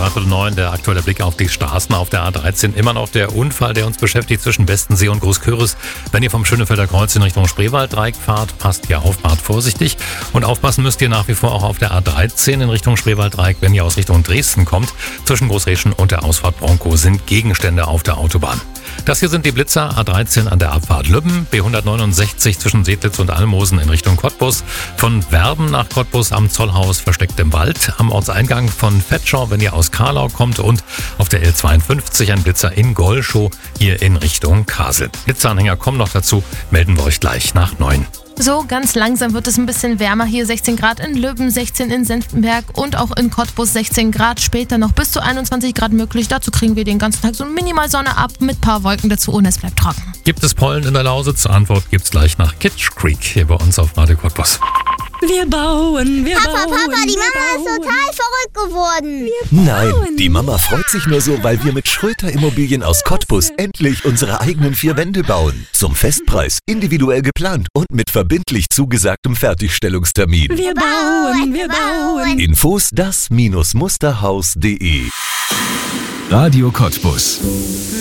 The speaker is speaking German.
3/9, der aktuelle Blick auf die Straßen auf der A13. Immer noch der Unfall, der uns beschäftigt zwischen Bestensee und Großküris. Wenn ihr vom Schönefelder Kreuz in Richtung Spreewalddreieck fahrt, passt hier auf, fahrt vorsichtig. Und aufpassen müsst ihr nach wie vor auch auf der A13 in Richtung Spreewalddreieck, wenn ihr aus Richtung Dresden kommt. Zwischen Großreschen und der Ausfahrt Bronkow sind Gegenstände auf der Autobahn. Das hier sind die Blitzer: A13 an der Abfahrt Lübben, B169 zwischen Sedlitz und Almosen in Richtung Cottbus, von Werben nach Cottbus am Zollhaus versteckt im Wald, am Ortseingang von Vetschau, wenn ihr aus Karlau kommt, und auf der L52 ein Blitzer in Golschow, hier in Richtung Kasel. Blitzeranhänger kommen noch dazu, melden wir euch gleich nach 9. So, ganz langsam wird es ein bisschen wärmer. Hier 16 Grad in Lübben, 16 in Senftenberg und auch in Cottbus 16 Grad. Später noch bis zu 21 Grad möglich. Dazu kriegen wir den ganzen Tag so minimal Sonne ab mit ein paar Wolken dazu und es bleibt trocken. Gibt es Pollen in der Lausitz? Antwort gibt's gleich nach Kitsch Creek hier bei uns auf Radio Cottbus. Wir bauen, Papa, die Mama ist total verrückt geworden. Nein, die Mama freut sich nur so, weil wir mit Schröter Immobilien aus Cottbus endlich unsere eigenen 4 Wände bauen. Zum Festpreis, individuell geplant und mit verbindlich zugesagtem Fertigstellungstermin. Wir bauen. Infos das-musterhaus.de. Radio Cottbus.